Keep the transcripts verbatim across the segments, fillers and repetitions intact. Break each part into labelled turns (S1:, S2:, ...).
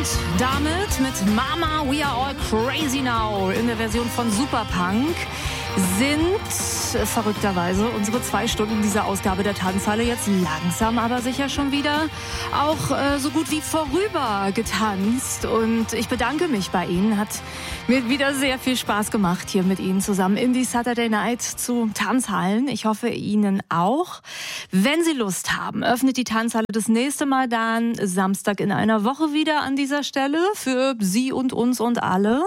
S1: damit mit Mama We Are All Crazy Now in der Version von Superpunk sind verrückterweise unsere zwei Stunden dieser Ausgabe der Tanzhalle jetzt langsam aber sicher schon wieder auch äh, so gut wie vorüber getanzt. Und ich bedanke mich bei Ihnen. Hat mir wieder sehr viel Spaß gemacht, hier mit Ihnen zusammen in die Saturday Night zu Tanzhallen. Ich hoffe, Ihnen auch. Wenn Sie Lust haben, öffnet die Tanzhalle das nächste Mal dann Samstag in einer Woche wieder an dieser Stelle für Sie und uns und alle.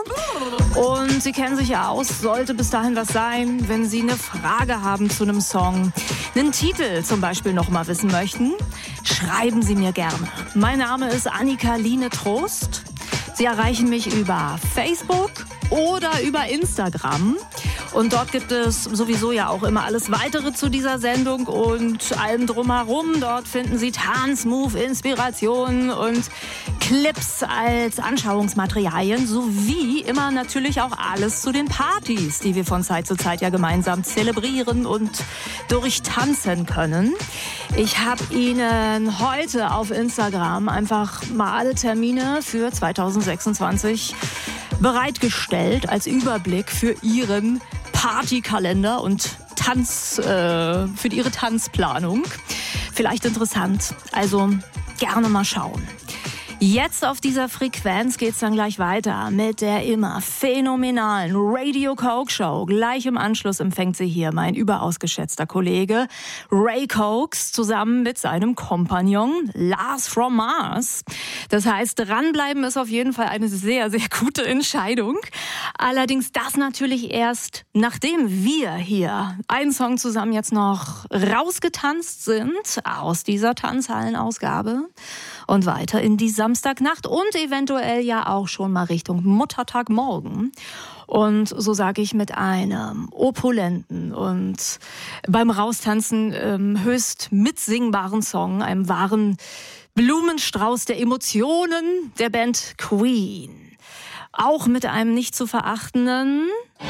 S1: Und Sie kennen sich ja aus, sollte bis dahin was sein, wenn Sie eine Frage haben zu einem Song, einen Titel zum Beispiel noch mal wissen möchten, schreiben Sie mir gerne. Mein Name ist Annika Line Trost. Sie erreichen mich über Facebook oder über Instagram. Und dort gibt es sowieso ja auch immer alles Weitere zu dieser Sendung und allem drumherum. Dort finden Sie Tanzmove, Inspirationen und Clips als Anschauungsmaterialien sowie immer natürlich auch alles zu den Partys, die wir von Zeit zu Zeit ja gemeinsam zelebrieren und durchtanzen können. Ich habe Ihnen heute auf Instagram einfach mal alle Termine für zweitausendsechsundzwanzig bereitgestellt als Überblick für Ihren Partykalender und Tanz, äh, für Ihre Tanzplanung. Vielleicht interessant, also gerne mal schauen. Jetzt auf dieser Frequenz geht's dann gleich weiter mit der immer phänomenalen Radio Coke Show. Gleich im Anschluss empfängt sie hier mein überaus geschätzter Kollege Ray Cokes zusammen mit seinem Kompagnon Lars from Mars. Das heißt, dranbleiben ist auf jeden Fall eine sehr, sehr gute Entscheidung. Allerdings das natürlich erst, nachdem wir hier einen Song zusammen jetzt noch rausgetanzt sind aus dieser Tanzhallenausgabe und weiter in die Samstagnacht und eventuell ja auch schon mal Richtung Muttertagmorgen. Und so sage ich mit einem opulenten und beim Raustanzen ähm, höchst mitsingbaren Song, einem wahren Blumenstrauß der Emotionen der Band Queen. Auch mit einem nicht zu verachtenden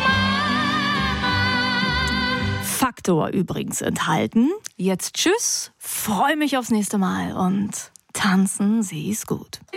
S1: Faktor übrigens enthalten. Jetzt tschüss, freue mich aufs nächste Mal und tanzen Sie es gut.